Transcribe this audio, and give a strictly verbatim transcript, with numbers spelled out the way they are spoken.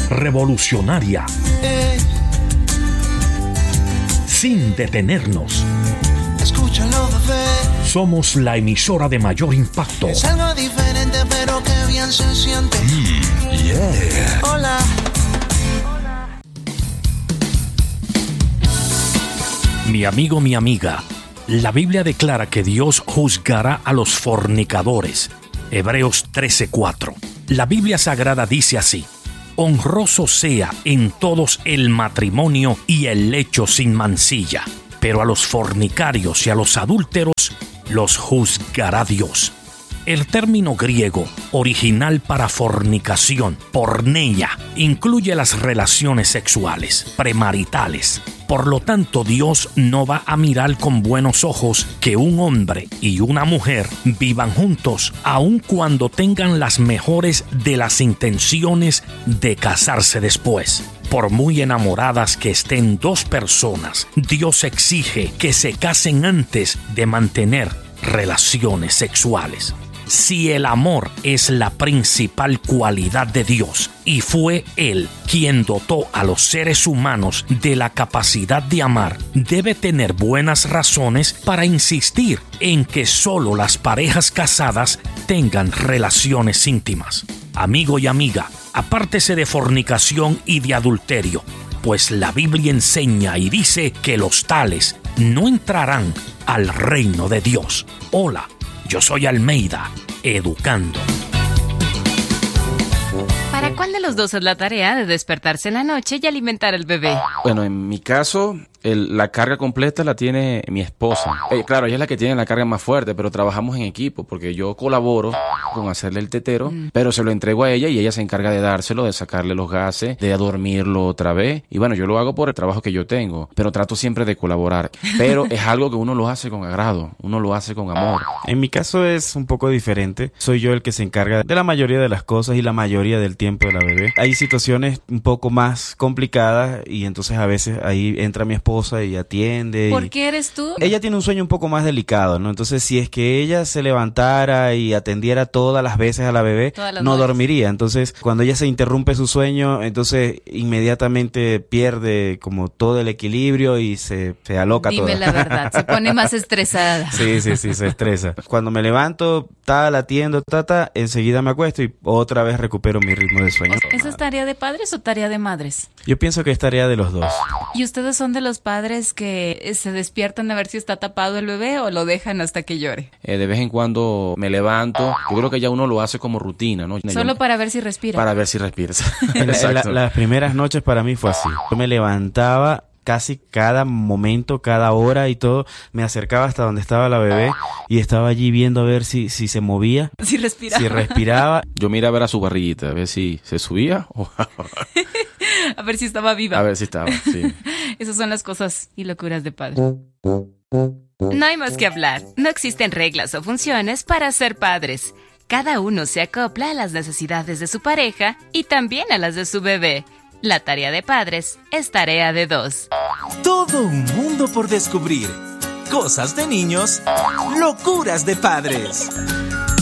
revolucionaria, sin detenernos. Escúchalo, bebé. Somos la emisora de mayor impacto. Es algo diferente, pero que bien se siente. Mm, yeah. Hola. Mi amigo, mi amiga, la Biblia declara que Dios juzgará a los fornicadores. Hebreos trece cuatro. La Biblia Sagrada dice así: honroso sea en todos el matrimonio y el lecho sin mancilla, pero a los fornicarios y a los adúlteros los juzgará Dios. El término griego original para fornicación, porneia, incluye las relaciones sexuales premaritales. Por lo tanto, Dios no va a mirar con buenos ojos que un hombre y una mujer vivan juntos, aun cuando tengan las mejores de las intenciones de casarse después. Por muy enamoradas que estén dos personas, Dios exige que se casen antes de mantener relaciones sexuales. Si el amor es la principal cualidad de Dios y fue Él quien dotó a los seres humanos de la capacidad de amar, debe tener buenas razones para insistir en que solo las parejas casadas tengan relaciones íntimas. Amigo y amiga, apártese de fornicación y de adulterio, pues la Biblia enseña y dice que los tales no entrarán al reino de Dios. Hola, yo soy Almeida, educando. ¿Para cuál de los dos es la tarea de despertarse en la noche y alimentar al bebé? Bueno, en mi caso, el, la carga completa la tiene mi esposa. Eh, claro, ella es la que tiene la carga más fuerte, pero trabajamos en equipo porque yo colaboro con hacerle el tetero, mm. pero se lo entrego a ella y ella se encarga de dárselo, de sacarle los gases, de dormirlo otra vez. Y bueno, yo lo hago por el trabajo que yo tengo, pero trato siempre de colaborar. Pero es algo que uno lo hace con agrado, uno lo hace con amor. En mi caso es un poco diferente. Soy yo el que se encarga de la mayoría de las cosas y la mayoría del tiempo de la bebé. Hay situaciones un poco más complicadas y entonces a veces ahí entra mi esposa y atiende. ¿Por y... qué eres tú? Ella tiene un sueño un poco más delicado, ¿no? Entonces si es que ella se levantara y atendiera todas las veces a la bebé, no noches. dormiría. Entonces cuando ella se interrumpe su sueño, entonces inmediatamente pierde como todo el equilibrio y se, se aloca toda. Dime la verdad, se pone más estresada. Sí, sí, sí, se estresa. Cuando me levanto, ta, la atiendo, ta, ta, enseguida me acuesto y otra vez recupero mi ritmo de sueño. ¿Esa es tarea de padres o tarea de madres? Yo pienso que es tarea de los dos. ¿Y ustedes son de los padres que se despiertan a ver si está tapado el bebé o lo dejan hasta que llore? Eh, de vez en cuando me levanto. Yo creo que ya uno lo hace como rutina, ¿no? Solo yo, para ver si respira. Para ver si respira. la, las primeras noches para mí fue así. Yo me levantaba casi cada momento, cada hora y todo, me acercaba hasta donde estaba la bebé y estaba allí viendo a ver si, si se movía. Si respiraba. Si respiraba. Yo miraba a ver a su barriguita, a ver si se subía o... a ver si estaba viva. A ver si estaba, sí. Esas son las cosas y locuras de padre. No hay más que hablar. No existen reglas o funciones para ser padres. Cada uno se acopla a las necesidades de su pareja y también a las de su bebé. La tarea de padres es tarea de dos. Todo un mundo por descubrir. Cosas de niños, locuras de padres.